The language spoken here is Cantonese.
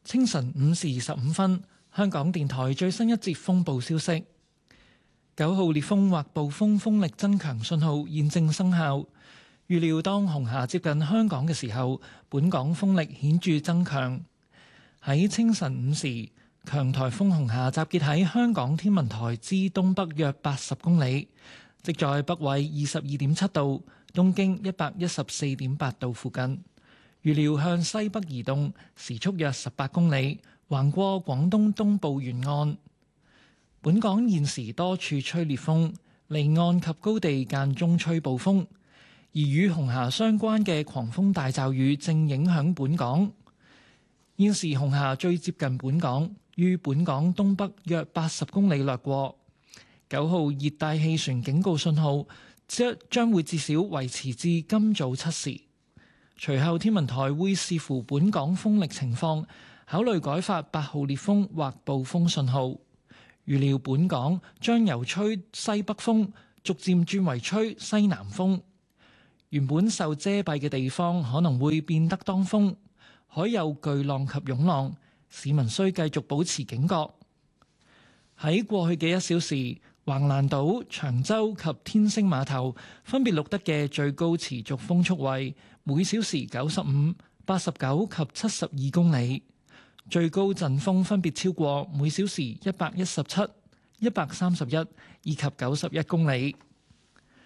清晨5時15分，香港電台最新一節風暴消息：9號烈風或暴風風力增強信號現正生效。預料當紅霞接近香港嘅時候，本港風力顯著增強。喺清晨5時，強颱風紅霞集結喺香港天文台之東北約80公里，即在北緯22.7度、東經114.8度附近。預料向西北移動，時速約18公里，橫過廣東東部沿岸。本港現時多處吹烈風，離岸及高地間中吹暴風，而與紅霞相關嘅狂風大驟雨正影響本港。現時紅霞最接近本港，於本港東北約80公里掠過。9號熱帶氣旋警告信號將會至少維持至今早7時。隨後天文台會視乎本港風力情況，考慮改發8號烈風或暴風信號。預料本港將由吹西北風逐漸轉為吹西南風。原本受遮蔽嘅地方可能會變得當風，海有巨浪及湧浪，市民需繼續保持警覺。喺過去嘅1小時，橫瀾島、長洲及天星碼頭分別錄得嘅最高持續風速為每小時95、89及72公里，最高陣風分別超過每小時117、131以及91公里。